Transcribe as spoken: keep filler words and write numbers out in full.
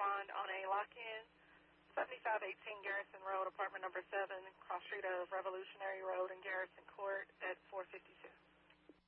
respond on a lock-in, seventy-five eighteen Garrison Road, apartment number seven, cross street of Revolutionary Road and Garrison Court at four fifty-two.